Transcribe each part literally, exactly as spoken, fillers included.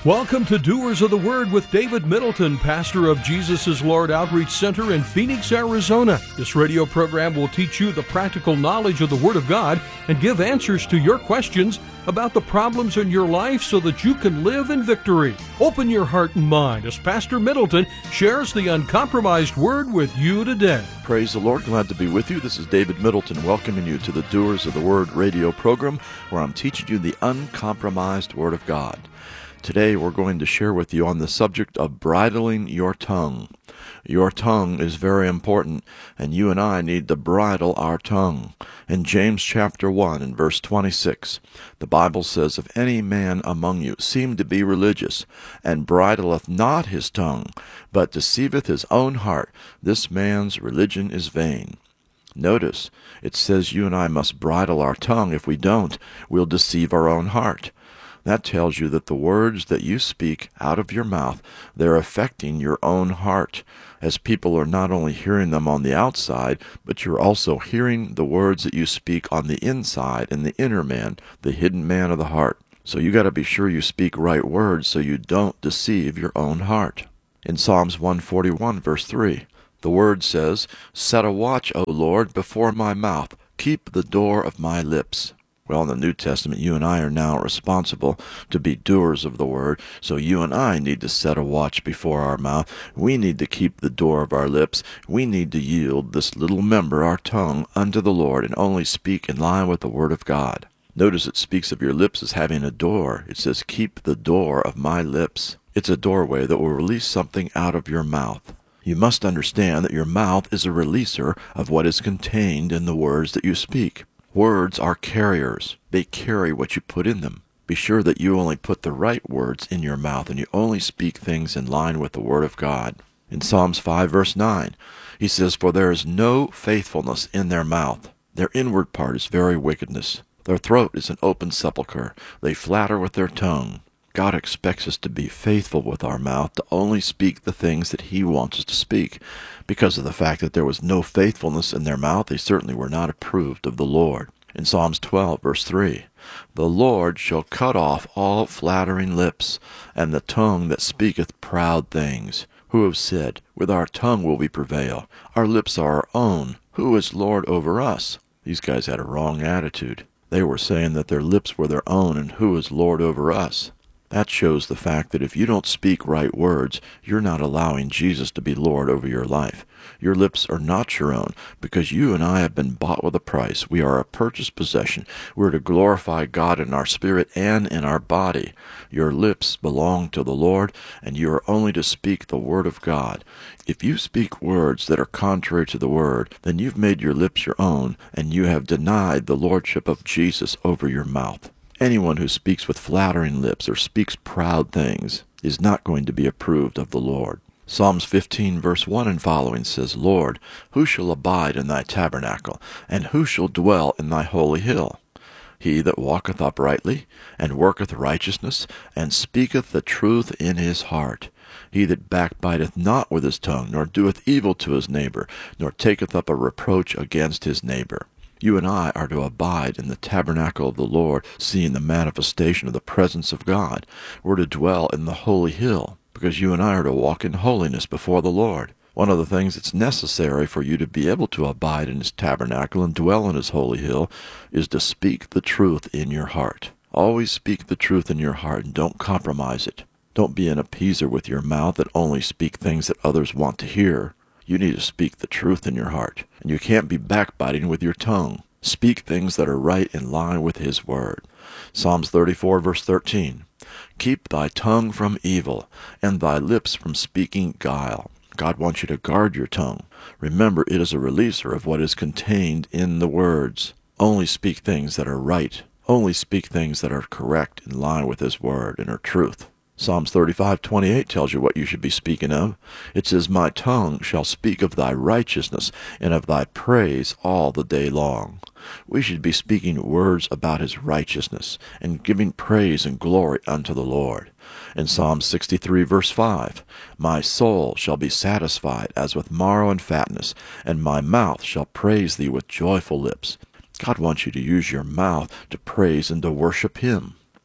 Welcome to Doers of the Word with David Middleton, pastor of Jesus is Lord Outreach Center in Phoenix, Arizona. This radio program will teach you the practical knowledge of the Word of God and give answers to your questions about the problems in your life so that you can live in victory. Open your heart and mind as Pastor Middleton shares the uncompromised Word with you today. Praise the Lord. Glad to be with you. This is David Middleton welcoming you to the Doers of the Word radio program where I'm teaching you the uncompromised Word of God. Today we're going to share with you on the subject of bridling your tongue. Your tongue is very important, and you and I need to bridle our tongue. In James chapter one and verse twenty-six, the Bible says, "If any man among you seem to be religious, and bridleth not his tongue, but deceiveth his own heart, this man's religion is vain." Notice, it says you and I must bridle our tongue. If we don't, we'll deceive our own heart. That tells you that the words that you speak out of your mouth, they're affecting your own heart, as people are not only hearing them on the outside, but you're also hearing the words that you speak on the inside, in the inner man, the hidden man of the heart. So you got to be sure you speak right words so you don't deceive your own heart. In Psalms one forty-one, verse three, the word says, "Set a watch, O Lord, before my mouth, keep the door of my lips." Well, in the New Testament, you and I are now responsible to be doers of the Word, so you and I need to set a watch before our mouth. We need to keep the door of our lips. We need to yield this little member, our tongue, unto the Lord, and only speak in line with the Word of God. Notice it speaks of your lips as having a door. It says, "Keep the door of my lips." It's a doorway that will release something out of your mouth. You must understand that your mouth is a releaser of what is contained in the words that you speak. Words are carriers. They carry what you put in them. Be sure that you only put the right words in your mouth and you only speak things in line with the Word of God. In Psalms five, verse nine, he says, "For there is no faithfulness in their mouth. Their inward part is very wickedness. Their throat is an open sepulchre. They flatter with their tongue." God expects us to be faithful with our mouth, to only speak the things that He wants us to speak. Because of the fact that there was no faithfulness in their mouth, they certainly were not approved of the Lord. In Psalms twelve, verse three, "The Lord shall cut off all flattering lips, and the tongue that speaketh proud things. Who have said, With our tongue will we prevail. Our lips are our own. Who is Lord over us?" These guys had a wrong attitude. They were saying that their lips were their own, and who is Lord over us? That shows the fact that if you don't speak right words, you're not allowing Jesus to be Lord over your life. Your lips are not your own, because you and I have been bought with a price. We are a purchased possession. We're to glorify God in our spirit and in our body. Your lips belong to the Lord, and you are only to speak the Word of God. If you speak words that are contrary to the Word, then you've made your lips your own, and you have denied the lordship of Jesus over your mouth. Anyone who speaks with flattering lips or speaks proud things is not going to be approved of the Lord. Psalms fifteen, verse one and following says, "Lord, who shall abide in thy tabernacle, and who shall dwell in thy holy hill? He that walketh uprightly, and worketh righteousness, and speaketh the truth in his heart. He that backbiteth not with his tongue, nor doeth evil to his neighbor, nor taketh up a reproach against his neighbor." You and I are to abide in the tabernacle of the Lord, seeing the manifestation of the presence of God. We're to dwell in the holy hill, because you and I are to walk in holiness before the Lord. One of the things that's necessary for you to be able to abide in His tabernacle and dwell in His holy hill is to speak the truth in your heart. Always speak the truth in your heart and don't compromise it. Don't be an appeaser with your mouth and only speak things that others want to hear. You need to speak the truth in your heart, and you can't be backbiting with your tongue. Speak things that are right in line with His Word. Psalms thirty-four, verse thirteen, "Keep thy tongue from evil, and thy lips from speaking guile." God wants you to guard your tongue. Remember, it is a releaser of what is contained in the words. Only speak things that are right. Only speak things that are correct in line with His Word and are truth. Psalms thirty-five, twenty-eight tells you what you should be speaking of. It says, "My tongue shall speak of thy righteousness and of thy praise all the day long." We should be speaking words about His righteousness and giving praise and glory unto the Lord. In Psalm sixty-three, verse five, "My soul shall be satisfied as with marrow and fatness, and my mouth shall praise thee with joyful lips." God wants you to use your mouth to praise and to worship Him.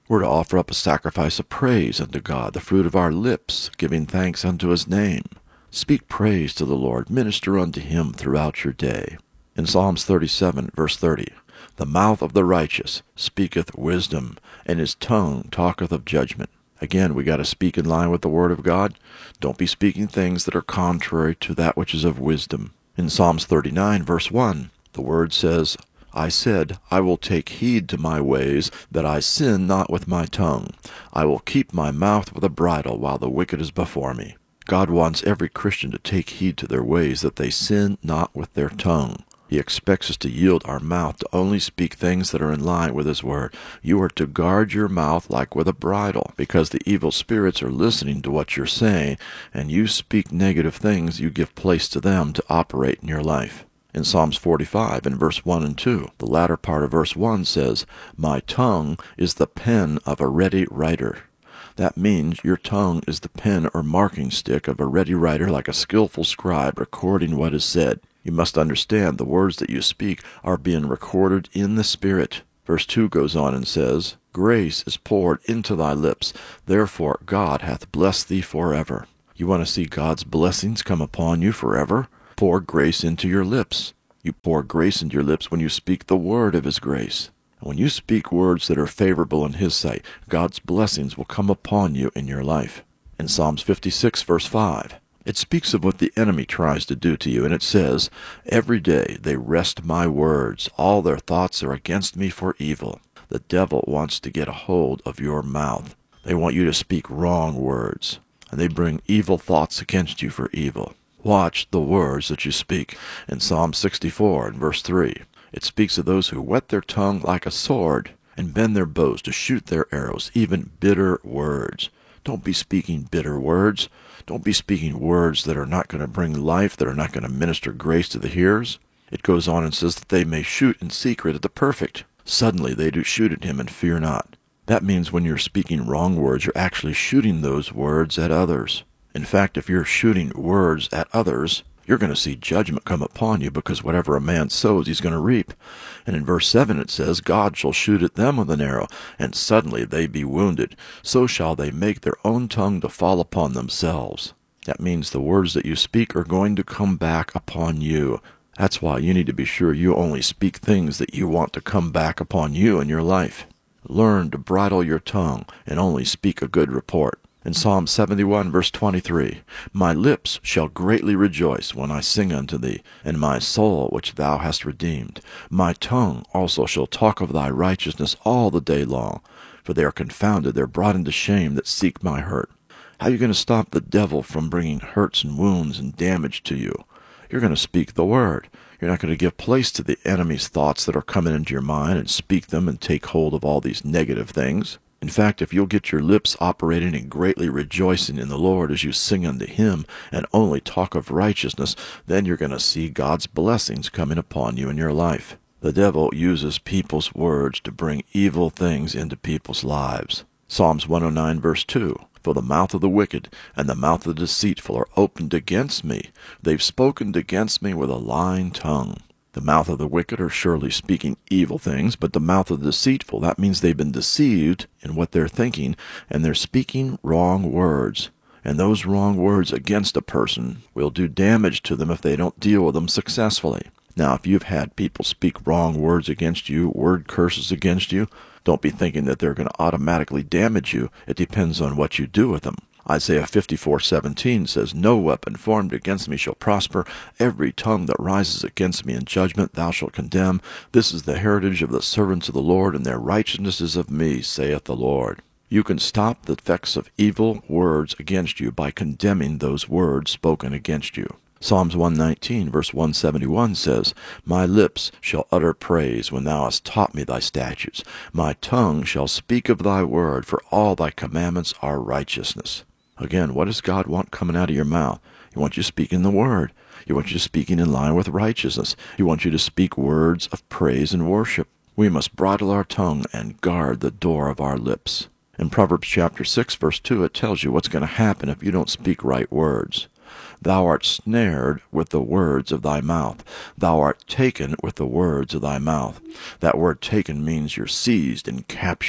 We're to offer up a sacrifice of praise unto God, the fruit of our lips, giving thanks unto his name. Speak praise to the Lord, minister unto him throughout your day. In Psalms thirty-seven, verse thirty, the mouth of the righteous speaketh wisdom, and his tongue talketh of judgment. Again, we got to speak in line with the Word of God. Don't be speaking things that are contrary to that which is of wisdom. In Psalms thirty-nine, verse one, the Word says, I said, I will take heed to my ways, that I sin not with my tongue. I will keep my mouth with a bridle while the wicked is before me. God wants every Christian to take heed to their ways, that they sin not with their tongue. He expects us to yield our mouth to only speak things that are in line with his word. You are to guard your mouth like with a bridle, because the evil spirits are listening to what you're saying, and you speak negative things, you give place to them to operate in your life. In Psalms forty-five, in verse one and two, the latter part of verse one says, My tongue is the pen of a ready writer. That means your tongue is the pen or marking stick of a ready writer, like a skillful scribe recording what is said. You must understand the words that you speak are being recorded in the Spirit. Verse two goes on and says, Grace is poured into thy lips, therefore God hath blessed thee forever. You want to see God's blessings come upon you forever? Pour grace into your lips. You pour grace into your lips when you speak the word of his grace. And when you speak words that are favorable in his sight, God's blessings will come upon you in your life. In Psalms fifty-six, verse five, it speaks of what the enemy tries to do to you, and it says, Every day they wrest my words. All their thoughts are against me for evil. The devil wants to get a hold of your mouth. They want you to speak wrong words, and they bring evil thoughts against you for evil. Watch the words that you speak. In Psalm sixty-four, and verse three, it speaks of those who whet their tongue like a sword and bend their bows to shoot their arrows, even bitter words. Don't be speaking bitter words. Don't be speaking words that are not going to bring life, that are not going to minister grace to the hearers. It goes on and says that they may shoot in secret at the perfect. Suddenly they do shoot at him and fear not. That means when you're speaking wrong words, you're actually shooting those words at others. In fact, if you're shooting words at others, you're going to see judgment come upon you, because whatever a man sows, he's going to reap. And in verse seven it says, God shall shoot at them with an arrow, and suddenly they be wounded. So shall they make their own tongue to fall upon themselves. That means the words that you speak are going to come back upon you. That's why you need to be sure you only speak things that you want to come back upon you in your life. Learn to bridle your tongue and only speak a good report. In Psalm seventy-one, verse twenty-three, My lips shall greatly rejoice when I sing unto thee, and my soul which thou hast redeemed. My tongue also shall talk of thy righteousness all the day long, for they are confounded, they are brought into shame that seek my hurt. How are you going to stop the devil from bringing hurts and wounds and damage to you? You're going to speak the word. You're not going to give place to the enemy's thoughts that are coming into your mind and speak them and take hold of all these negative things. In fact, if you'll get your lips operating and greatly rejoicing in the Lord as you sing unto him and only talk of righteousness, then you're going to see God's blessings coming upon you in your life. The devil uses people's words to bring evil things into people's lives. Psalms one oh nine, verse two, For the mouth of the wicked and the mouth of the deceitful are opened against me. They've spoken against me with a lying tongue. The mouth of the wicked are surely speaking evil things, but the mouth of the deceitful, that means they've been deceived in what they're thinking, and they're speaking wrong words. And those wrong words against a person will do damage to them if they don't deal with them successfully. Now, if you've had people speak wrong words against you, word curses against you, don't be thinking that they're going to automatically damage you. It depends on what you do with them. Isaiah fifty-four seventeen says, No weapon formed against me shall prosper. Every tongue that rises against me in judgment thou shalt condemn. This is the heritage of the servants of the Lord, and their righteousness is of me, saith the Lord. You can stop the effects of evil words against you by condemning those words spoken against you. Psalms one nineteen, verse one seventy-one says, My lips shall utter praise when thou hast taught me thy statutes. My tongue shall speak of thy word, for all thy commandments are righteousness. Again, what does God want coming out of your mouth? He wants you speaking the word. He wants you speaking in line with righteousness. He wants you to speak words of praise and worship. We must bridle our tongue and guard the door of our lips. In Proverbs chapter six, verse two, it tells you what's going to happen if you don't speak right words. Thou art snared with the words of thy mouth. Thou art taken with the words of thy mouth. That word taken means you're seized and captured.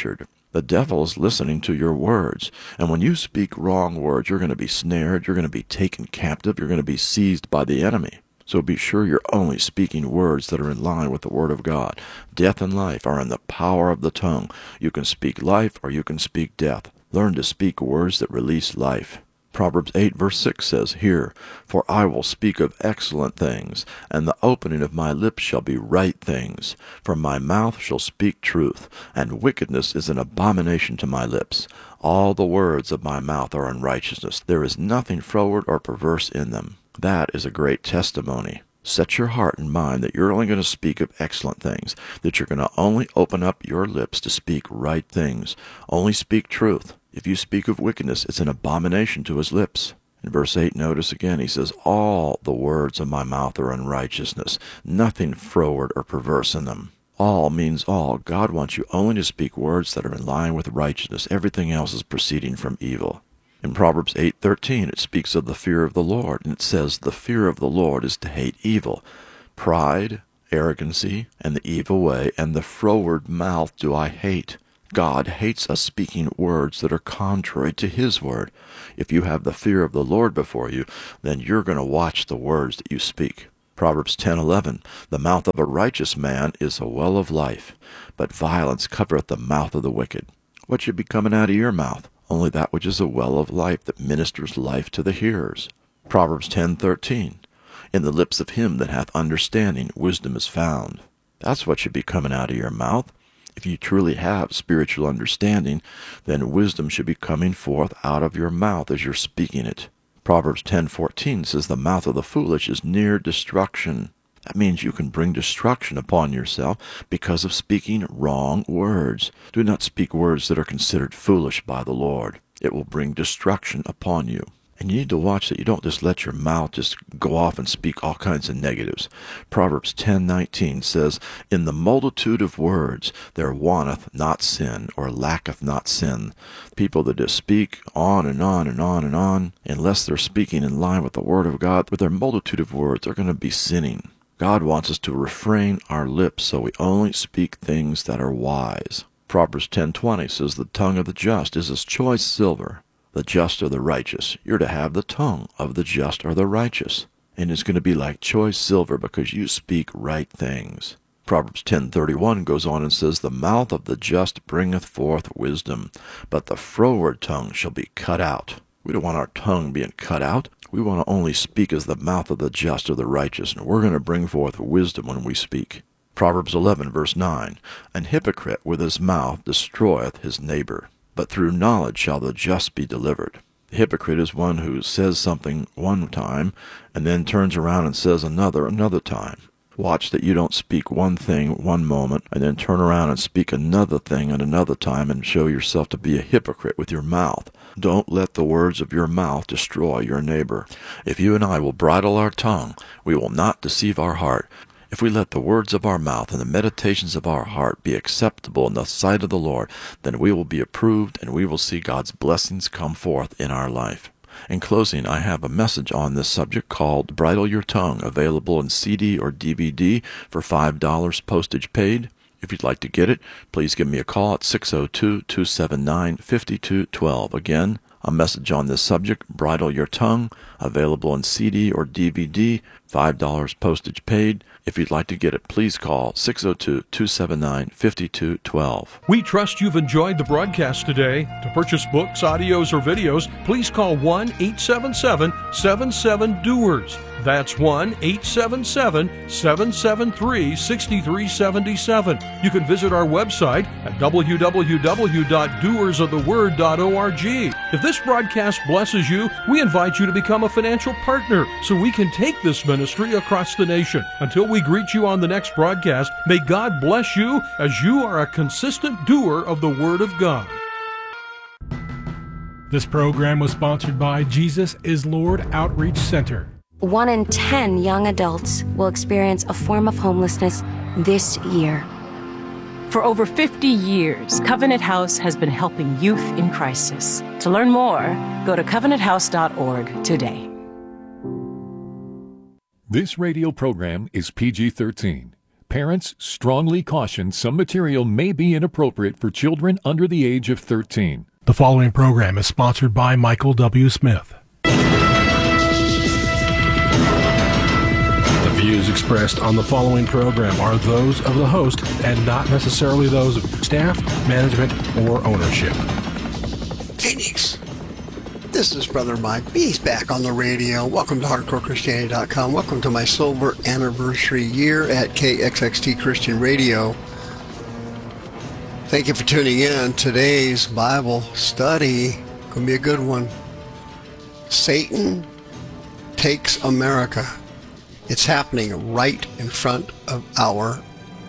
The devil is listening to your words. And when you speak wrong words, you're going to be snared, you're going to be taken captive, you're going to be seized by the enemy. So be sure you're only speaking words that are in line with the Word of God. Death and life are in the power of the tongue. You can speak life or you can speak death. Learn to speak words that release life. Proverbs eight verse six says, Hear, for I will speak of excellent things, and the opening of my lips shall be right things. For my mouth shall speak truth, and wickedness is an abomination to my lips. All the words of my mouth are unrighteousness. There is nothing froward or perverse in them. That is a great testimony. Set your heart and mind that you're only going to speak of excellent things, that you're going to only open up your lips to speak right things. Only speak truth. If you speak of wickedness, it's an abomination to his lips. In verse eight, notice again, he says, All the words of my mouth are unrighteousness, nothing froward or perverse in them. All means all. God wants you only to speak words that are in line with righteousness. Everything else is proceeding from evil. In Proverbs eight thirteen, it speaks of the fear of the Lord, and it says, The fear of the Lord is to hate evil. Pride, arrogancy, and the evil way, and the froward mouth do I hate. God hates us speaking words that are contrary to his word. If you have the fear of the Lord before you, then you're going to watch the words that you speak. Proverbs ten eleven, The mouth of a righteous man is a well of life, but violence covereth the mouth of the wicked. What should be coming out of your mouth? Only that which is a well of life that ministers life to the hearers. Proverbs ten thirteen, In the lips of him that hath understanding wisdom is found. That's what should be coming out of your mouth. If you truly have spiritual understanding, then wisdom should be coming forth out of your mouth as you're speaking it. Proverbs ten fourteen says, The mouth of the foolish is near destruction. That means you can bring destruction upon yourself because of speaking wrong words. Do not speak words that are considered foolish by the Lord. It will bring destruction upon you. And you need to watch that you don't just let your mouth just go off and speak all kinds of negatives. Proverbs ten nineteen says, In the multitude of words there wanteth not sin, or lacketh not sin. People that just speak on and on and on and on, unless they're speaking in line with the Word of God, with their multitude of words, they're going to be sinning. God wants us to refrain our lips so we only speak things that are wise. Proverbs ten twenty says, The tongue of the just is as choice silver. The just or the righteous. You're to have the tongue of the just or the righteous. And it's going to be like choice silver because you speak right things. Proverbs ten thirty-one goes on and says, The mouth of the just bringeth forth wisdom, but the froward tongue shall be cut out. We don't want our tongue being cut out. We want to only speak as the mouth of the just or the righteous, and we're going to bring forth wisdom when we speak. Proverbs eleven verse nine, An hypocrite with his mouth destroyeth his neighbor, but through knowledge shall the just be delivered. The hypocrite is one who says something one time and then turns around and says another another time. Watch that you don't speak one thing one moment and then turn around and speak another thing at another time and show yourself to be a hypocrite with your mouth. Don't let the words of your mouth destroy your neighbor. If you and I will bridle our tongue, we will not deceive our heart. If we let the words of our mouth and the meditations of our heart be acceptable in the sight of the Lord, then we will be approved and we will see God's blessings come forth in our life. In closing, I have a message on this subject called Bridle Your Tongue, available in C D or D V D for five dollars postage paid. If you'd like to get it, please give me a call at six oh two, two seven nine, five two one two. Again, a message on this subject, Bridle Your Tongue, available in C D or D V D, five dollars postage paid. If you'd like to get it, please call six oh two, two seven nine, five two one two. We trust you've enjoyed the broadcast today. To purchase books, audios, or videos, please call one eight seven seven, seven seven, D O E R S. That's one eight seven seven, seven seven three, six three seven seven. You can visit our website at w w w dot doers of the word dot org. If this broadcast blesses you, we invite you to become a financial partner so we can take this ministry across the nation. Until we greet you on the next broadcast, may God bless you as you are a consistent doer of the Word of God. This program was sponsored by Jesus is Lord Outreach Center. One in ten young adults will experience a form of homelessness this year. For over fifty years, Covenant House has been helping youth in crisis. To learn more, go to covenant house dot org today. This radio program is P G thirteen. Parents strongly caution some material may be inappropriate for children under the age of thirteen. The following program is sponsored by Michael W. Smith. The views expressed on the following program are those of the host and not necessarily those of staff, management, or ownership. Phoenix, this is Brother Mike. He's back on the radio. Welcome to Hardcore Christianity dot com. Welcome to my silver anniversary year at K X X T Christian Radio. Thank you for tuning in. Today's Bible study going to be a good one. Satan takes America. It's happening right in front of our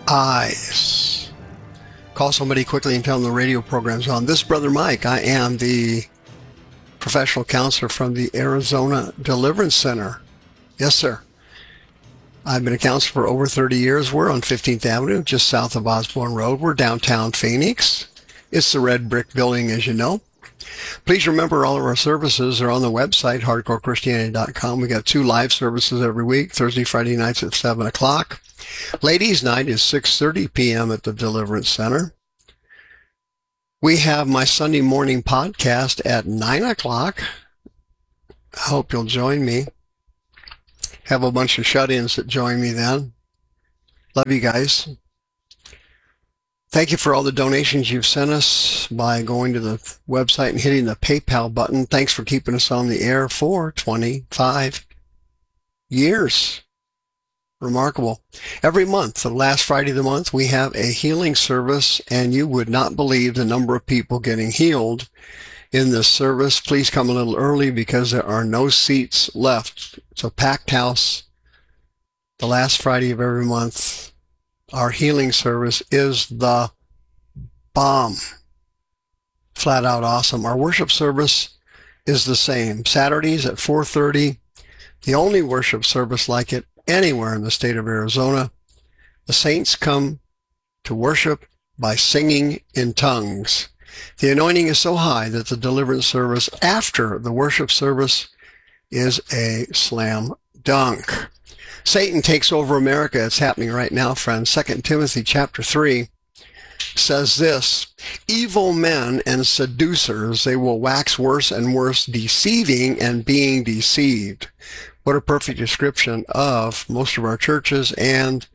eyes. Call somebody quickly and tell them the radio program's on. This is Brother Mike. I am the professional counselor from the Arizona Deliverance Center. Yes, sir. I've been a counselor for over thirty years. We're on fifteenth Avenue, just south of Osborne Road. We're downtown Phoenix. It's the red brick building, as you know. Please remember all of our services are on the website, Hardcore Christianity dot com. We got two live services every week, Thursday, Friday nights at seven o'clock. Ladies' night is six thirty p.m. at the Deliverance Center. We have my Sunday morning podcast at nine o'clock. I hope you'll join me. Have a bunch of shut-ins that join me then. Love you guys. Thank you for all the donations you've sent us by going to the website and hitting the PayPal button. Thanks for keeping us on the air for twenty-five years. Remarkable. Every month, the last Friday of the month, we have a healing service, and you would not believe the number of people getting healed in this service. Please come a little early because there are no seats left. It's a packed house. The last Friday of every month, our healing service is the bomb. Flat out awesome. Our worship service is the same. Saturdays at four thirty. The only worship service like it anywhere in the state of Arizona. The saints come to worship by singing in tongues. The anointing is so high that the deliverance service after the worship service is a slam dunk. Satan takes over America. It's happening right now, friends. Second Timothy chapter three says this: evil men and seducers, they will wax worse and worse, deceiving and being deceived. What a perfect description of most of our churches and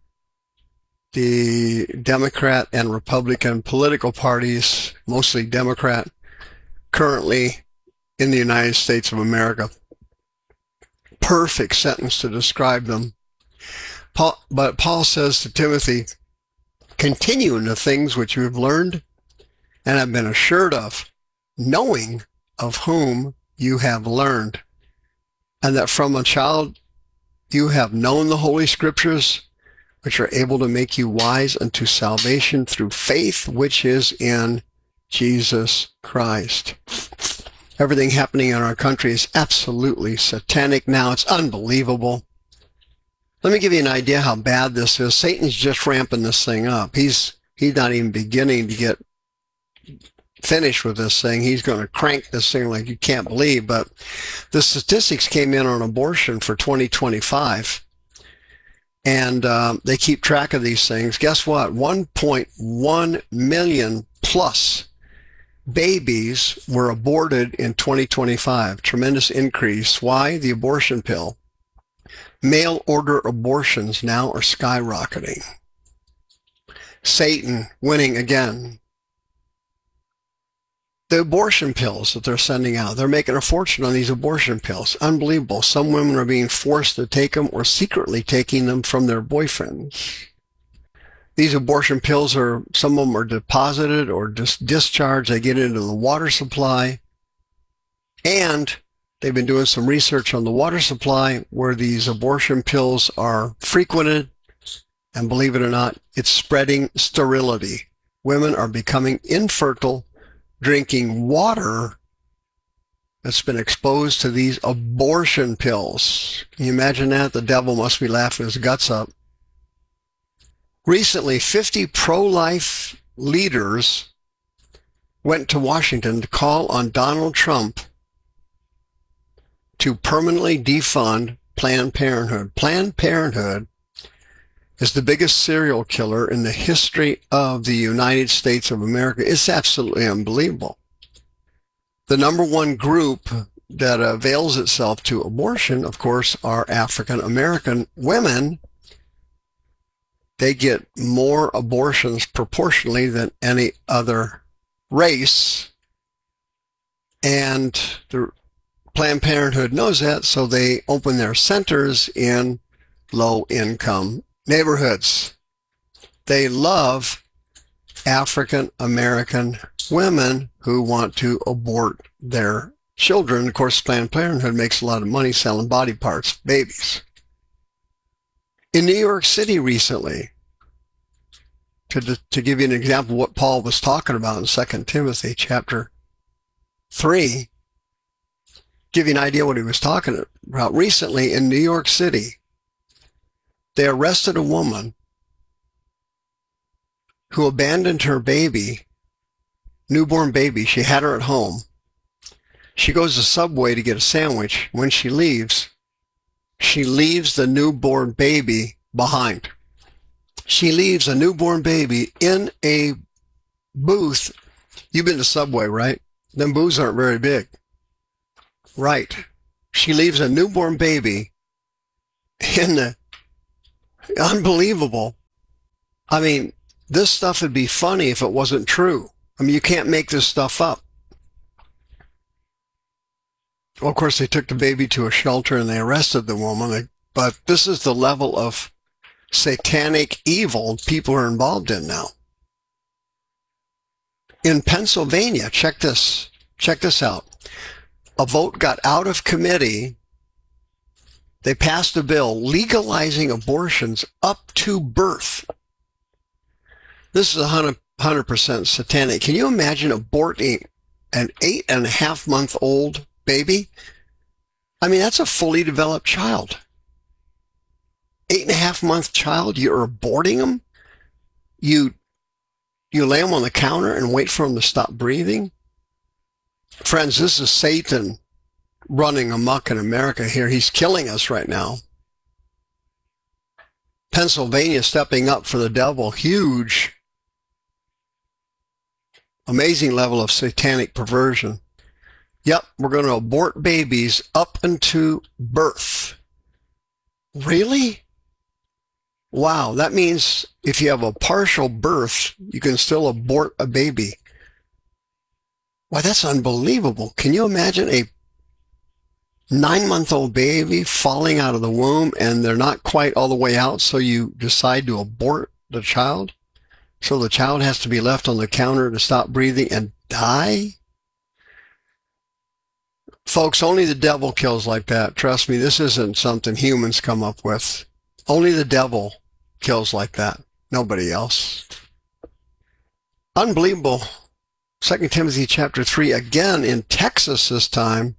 the Democrat and Republican political parties, mostly Democrat, currently in the United States of America. Perfect sentence to describe them. Paul, but Paul says to Timothy, continue in the things which you have learned and have been assured of, knowing of whom you have learned, and that from a child you have known the Holy Scriptures, which are able to make you wise unto salvation through faith which is in Jesus Christ. Everything happening in our country is absolutely satanic now. It's unbelievable. Let me give you an idea how bad this is. Satan's just ramping this thing up. He's he's not even beginning to get finished with this thing. He's going to crank this thing like you can't believe. But the statistics came in on abortion for twenty twenty-five. And uh, they keep track of these things. Guess what? one point one million plus babies were aborted in twenty twenty-five. Tremendous increase. Why? The abortion pill. Mail order abortions now are skyrocketing. Satan winning again. The abortion pills that they're sending out, they're making a fortune on these abortion pills. Unbelievable. Some women are being forced to take them or secretly taking them from their boyfriends. These abortion pills are, some of them are deposited or just discharged. They get into the water supply. And they've been doing some research on the water supply where these abortion pills are frequented. And believe it or not, it's spreading sterility. Women are becoming infertile, drinking water that's been exposed to these abortion pills. Can you imagine that? The devil must be laughing his guts up. Recently, fifty pro-life leaders went to Washington to call on Donald Trump to permanently defund Planned Parenthood. Planned Parenthood is the biggest serial killer in the history of the United States of America. It's absolutely unbelievable. The number one group that avails itself to abortion, of course, are African American women. They get more abortions proportionally than any other race. And the Planned Parenthood knows that, so they open their centers in low-income neighborhoods. They love African American women who want to abort their children. Of course, Planned Parenthood makes a lot of money selling body parts, babies. In New York City recently, to, to give you an example of what Paul was talking about in Second Timothy chapter three, give you an idea what he was talking about. Recently in New York City, they arrested a woman who abandoned her baby, newborn baby. She had her at home. She goes to Subway to get a sandwich. When she leaves, she leaves the newborn baby behind. She leaves a newborn baby in a booth. You've been to Subway, right? Them booths aren't very big. Right. She leaves a newborn baby in the... Unbelievable. I mean, this stuff would be funny if it wasn't true. I mean, you can't make this stuff up. Well, of course, they took the baby to a shelter and they arrested the woman, but this is the level of satanic evil people are involved in now. In Pennsylvania, check this, check this out. A vote got out of committee. They passed a bill legalizing abortions up to birth. This is one hundred percent satanic. Can you imagine aborting an eight and a half month old baby? I mean, that's a fully developed child. Eight and a half month child, you're aborting them? You, you lay them on the counter and wait for them to stop breathing? Friends, this is Satan running amok in America here. He's killing us right now. Pennsylvania stepping up for the devil. Huge, amazing level of satanic perversion. Yep, we're going to abort babies up into birth. Really? Wow, that means if you have a partial birth, you can still abort a baby. Why, that's unbelievable. Can you imagine a nine-month-old baby falling out of the womb and they're not quite all the way out, so you decide to abort the child? So the child has to be left on the counter to stop breathing and die? Folks, only the devil kills like that. Trust me, this isn't something humans come up with. Only the devil kills like that. Nobody else. Unbelievable. Second Timothy chapter three, again in Texas this time.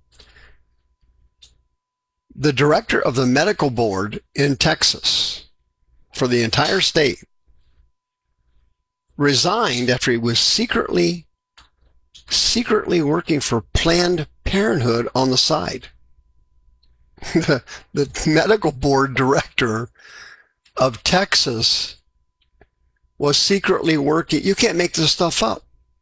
The director of the medical board in Texas for the entire state resigned after he was secretly, secretly working for Planned Parenthood on the side. The, the medical board director of Texas was secretly working. You can't make this stuff up.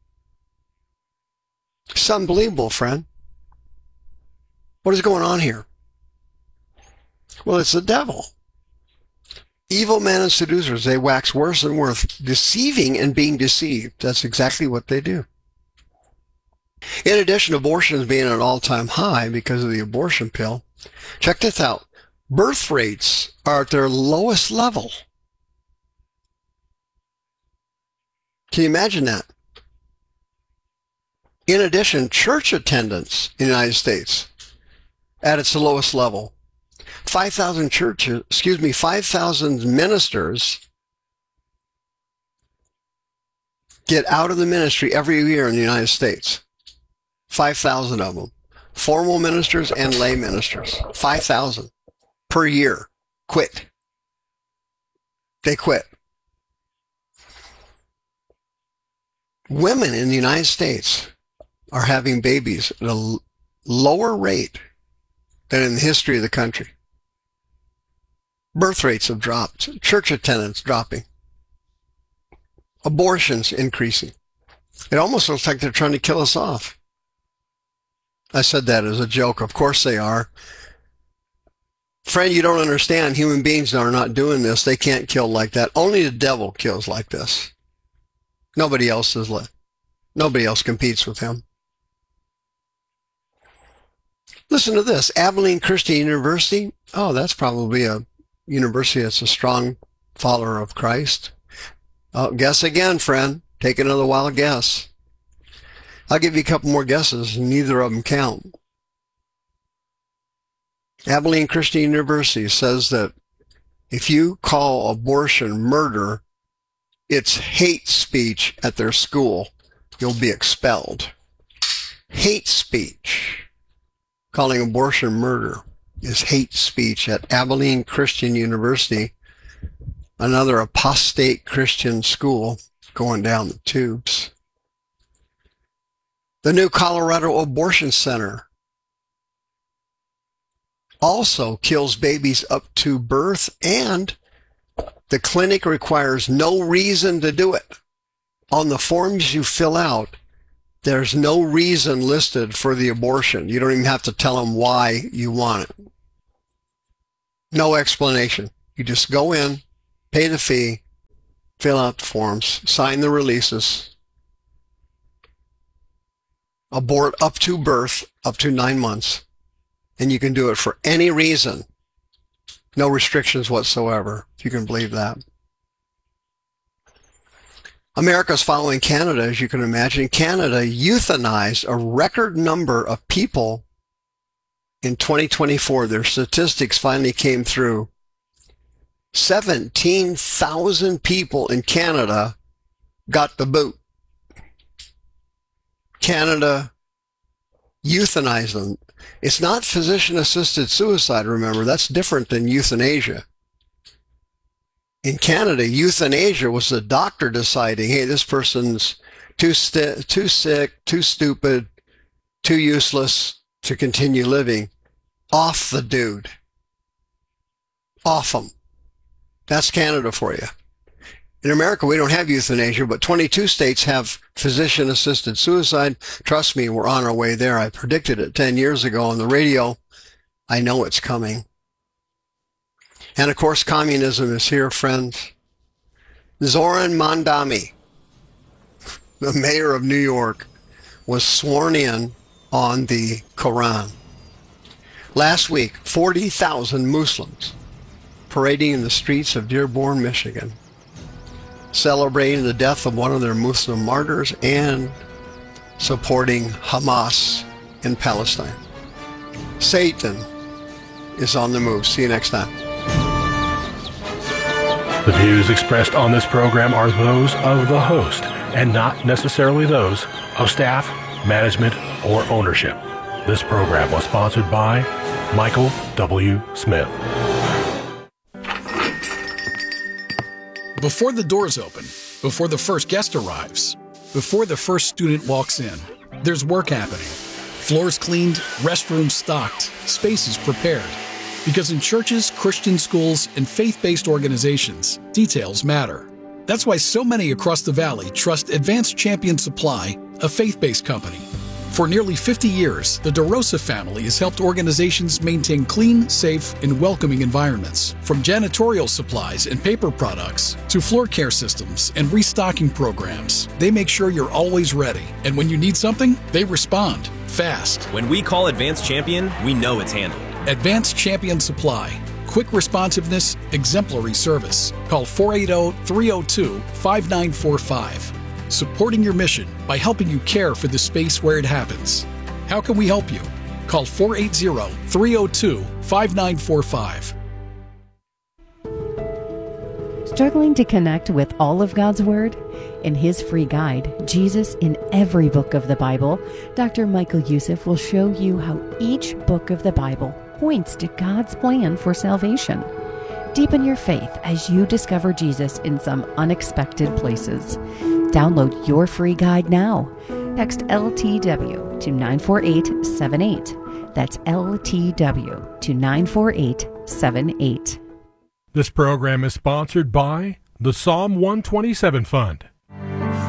It's unbelievable, friend. What is going on here? Well, it's the devil. Evil men and seducers, they wax worse and worse, deceiving and being deceived. That's exactly what they do. In addition, abortion is being at an all-time high because of the abortion pill. Check this out. Birth rates are at their lowest level. Can you imagine that? In addition, church attendance in the United States at its lowest level. five thousand churches, excuse me, five thousand ministers get out of the ministry every year in the United States. five thousand of them. Formal ministers and lay ministers. five thousand per year quit. They quit. Women in the United States are having babies at a lower rate than in the history of the country. Birth rates have dropped. Church attendance dropping. Abortions increasing. It almost looks like they're trying to kill us off. I said that as a joke. Of course they are. Friend, you don't understand. Human beings are not doing this. They can't kill like that. Only the devil kills like this. Nobody else is lit. Nobody else competes with him. Listen to this. Abilene Christian University. Oh, that's probably a university that's a strong follower of Christ. Oh, guess again, friend. Take another wild guess. I'll give you a couple more guesses, and neither of them count. Abilene Christian University says that if you call abortion murder, it's hate speech at their school. You'll be expelled. Hate speech. Calling abortion murder is hate speech at Abilene Christian University, another apostate Christian school going down the tubes. The new Colorado Abortion Center also kills babies up to birth, and the clinic requires no reason to do it. On the forms you fill out, there's no reason listed for the abortion. You don't even have to tell them why you want it. No explanation. You just go in, pay the fee, fill out the forms, sign the releases, abort up to birth, up to nine months, and you can do it for any reason. No restrictions whatsoever, if you can believe that. America's following Canada, as you can imagine. Canada euthanized a record number of people in twenty twenty-four. Their statistics finally came through. seventeen thousand people in Canada got the boot. Canada euthanized them. It's not physician-assisted suicide, remember. That's different than euthanasia. In Canada, euthanasia was the doctor deciding, hey, this person's too, st- too sick, too stupid, too useless to continue living. Off the dude. Off him. That's Canada for you. In America, we don't have euthanasia, but twenty-two states have physician-assisted suicide. Trust me, we're on our way there. I predicted it ten years ago on the radio. I know it's coming. And of course, communism is here, friends. Zoran Mandami, the mayor of New York, was sworn in on the Quran. Last week, forty thousand Muslims parading in the streets of Dearborn, Michigan, celebrating the death of one of their Muslim martyrs and supporting Hamas in Palestine. Satan is on the move. See you next time. The views expressed on this program are those of the host and not necessarily those of staff, management, or ownership. This program was sponsored by Michael W. Smith. Before the doors open, before the first guest arrives, before the first student walks in, there's work happening. Floors cleaned, restrooms stocked, spaces prepared. Because in churches, Christian schools, and faith-based organizations, details matter. That's why so many across the valley trust Advanced Champion Supply, a faith-based company. For nearly fifty years, the DeRosa family has helped organizations maintain clean, safe, and welcoming environments. From janitorial supplies and paper products to floor care systems and restocking programs, they make sure you're always ready. And when you need something, they respond fast. When we call Advanced Champion, we know it's handled. Advanced Champion Supply. Quick responsiveness, exemplary service. Call four eight zero, three zero two, five nine four five. Supporting your mission by helping you care for the space where it happens. How can we help you? Call four eight zero, three zero two, five nine four five. Struggling to connect with all of God's Word? In his free guide, Jesus in Every Book of the Bible, Doctor Michael Youssef will show you how each book of the Bible points to God's plan for salvation. Deepen your faith as you discover Jesus in some unexpected places. Download your free guide now. Text L T W to nine four eight seven eight. That's L T W to nine four eight seven eight. This program is sponsored by the Psalm one twenty-seven Fund.